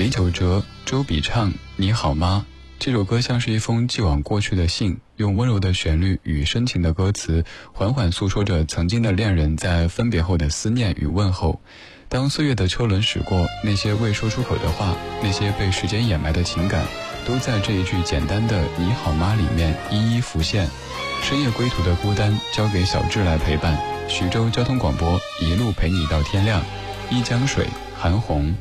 李玖哲、周笔畅《你好吗》这首歌像是一封寄往过去的信，用温柔的旋律与深情的歌词，缓缓诉说着曾经的恋人在分别后的思念与问候。当岁月的车轮驶过，那些未说出口的话，那些被时间掩埋的情感，都在这一句简单的“你好吗”里面一一浮现。深夜归途的孤单，交给小智来陪伴。徐州交通广播，一路陪你到天亮。一江水，韩红。